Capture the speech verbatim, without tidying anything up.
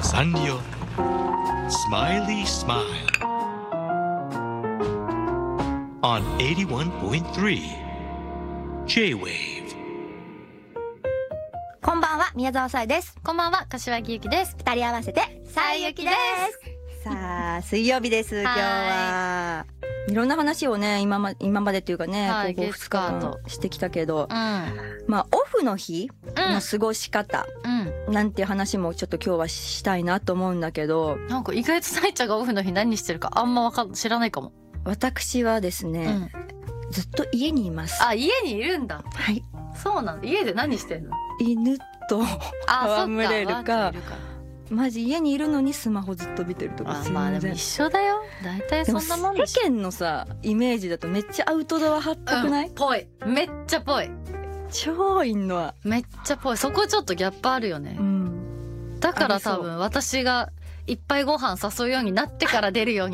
サンリオスマイリースマイル on エイティワンポイントスリー J-Wave。 こんばんは、宮沢さえです。 こんばんは、柏木由紀です。 二人合わせてさえゆきです。さあ、水曜日です。今日はいろんな話をね、今ま今までっていうかね、 はいここふつかかんしてきたけど、 うん、 まあオフの日の過ごし方、 うん、 なんていう話もちょっと今日はしたいなと思うんだけど、 なんか意外とさえちゃんがオフの日何してるかあんまわかん知らないかも。 私はですね、うん、ずっと家にいます。 あ、家にいるんだ。 はい。 そうなんだ。家で何してんの？ 犬と戯れるか、マジ家にいるのにスマホずっと見てるとか。 あ、まあでも一緒だよ。大体そんなもんでしょ。 世間のさイメージだとめっちゃアウトドア派っぽくない？ うん、ぽい。めっちゃぽい。 超いんのはめっちゃぽい。そこちょっとギャップあるよね。うん、だから多分私がいっぱいご飯誘うようになってから出るように